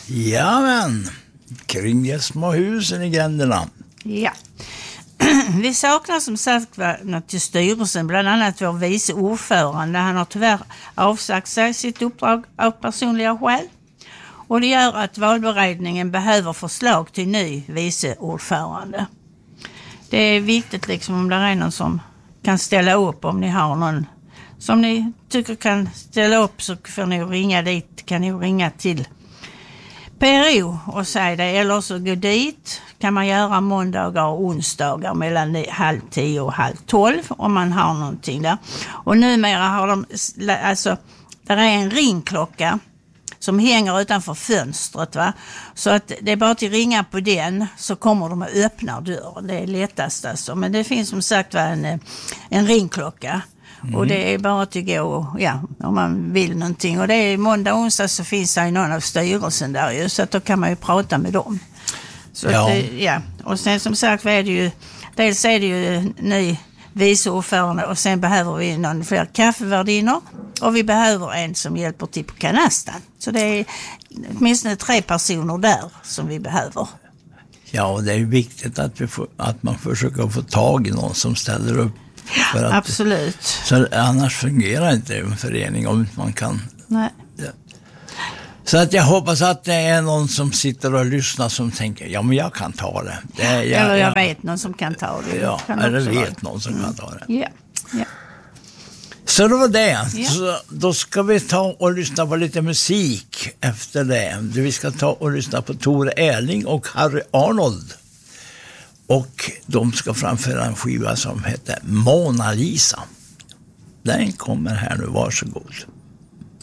Ja, men kring de små husen i gränderna. Ja. Vi saknar som sagt något till styrelsen, bland annat vår vice ordförande. Han har tyvärr avsagt sig sitt uppdrag av personliga skäl. Och det gör att valberedningen behöver förslag till ny vice ordförande. Det är viktigt liksom om det är någon som kan ställa upp, om ni har någon som ni tycker kan ställa upp, så får ni ringa dit, kan ni ringa till PRO och säga det, eller så gå dit kan man göra måndagar och onsdagar mellan 9:30 och 11:30 om man har någonting där. Och numera har de, alltså där är en ringklocka som hänger utanför fönstret, va? Så att det är bara att ringa på den så kommer de att öppna dörren. Det är lättast alltså. Men det finns som sagt en ringklocka. Och det är bara att gå, ja, om man vill någonting. Och det är måndag och onsdag så finns det någon av styrelsen där ju, så att då kan man ju prata med dem. Så ja. Att, ja. Och sen som sagt är det ju, dels är det ju ny vice ordförande och sen behöver vi någon fler kaffevärdinnor och vi behöver en som hjälper till på kanastan. Så det är åtminstone 3 personer där som vi behöver. Ja, och det är viktigt att man försöker få tag i någon som ställer upp. Ja, absolut. Så annars fungerar inte en förening om man kan. Nej. Ja. Så att jag hoppas att det är någon som sitter och lyssnar som tänker, ja men jag kan ta det. Eller jag vet någon som kan ta det. Ja, eller vet någon som kan ta det. Ja, ja. Så det var det. Ja. Så då ska vi ta och lyssna på lite musik efter det. Vi ska ta och lyssna på Tore Erling och Harry Arnold. Och de ska framföra en skiva som heter Mona Lisa. Den kommer här nu, varsågod.